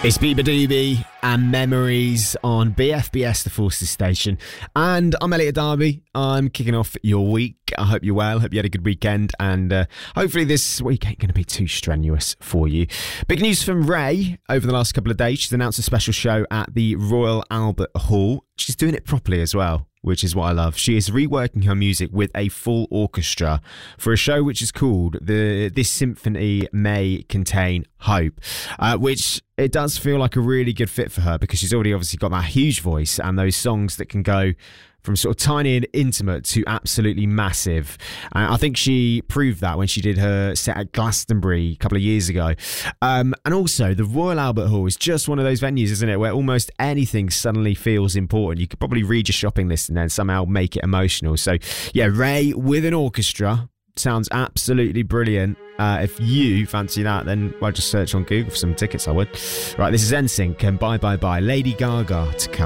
It's Bieber Doobie and Memories on BFBS, the Forces station. And I'm Elliot Darby. I'm kicking off your week. I hope you're well. Hope you had a good weekend. And hopefully this week ain't going to be too strenuous for you. Big news from Ray over the last couple of days. She's announced a special show at the Royal Albert Hall. She's doing it properly as well, which is what I love. She is reworking her music with a full orchestra for a show which is called This Symphony May Contain Hope, which it does feel like a really good fit for her because she's already obviously got that huge voice and those songs that can go from sort of tiny and intimate to absolutely massive. I think she proved that when she did her set at Glastonbury a couple of years ago. And also, the Royal Albert Hall is just one of those venues, isn't it, where almost anything suddenly feels important. You could probably read your shopping list and then somehow make it emotional. So, yeah, Ray with an orchestra sounds absolutely brilliant. If you fancy that, then well, just search on Google for some tickets, I would. Right, this is NSYNC and Bye Bye Bye. Lady Gaga to come.